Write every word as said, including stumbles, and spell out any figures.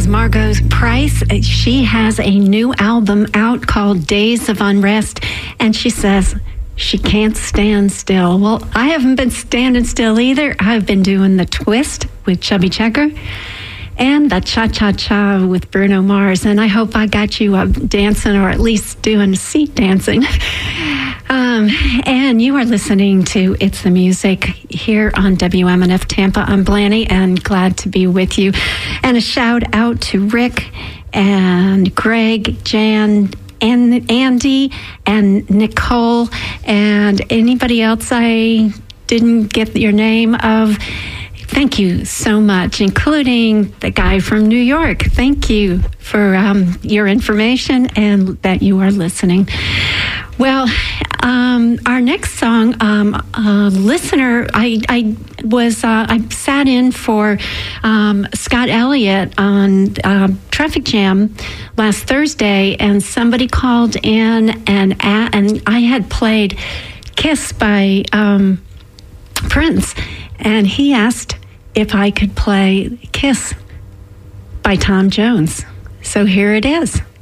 was Margot Price. She has a new album out called Days of Unrest, and she says she can't stand still. Well, I haven't been standing still either. I've been doing the twist with Chubby Checker and the cha-cha-cha with Bruno Mars, and I hope I got you up dancing, or at least doing seat dancing. Um, and you are listening to It's the Music here on W M N F Tampa. I'm Blanny, and glad to be with you. And a shout out to Rick and Greg, Jan, and Andy, and Nicole, and anybody else I didn't get your name of. Thank you so much, including the guy from New York. Thank you for um, your information and that you are listening. Well, um, our next song, um, a listener, I, I was, uh, I sat in for um, Scott Elliott on uh, Traffic Jam last Thursday, and somebody called in, and and I had played "Kiss" by um, Prince, and he asked if I could play "Kiss" by Tom Jones. So here it is.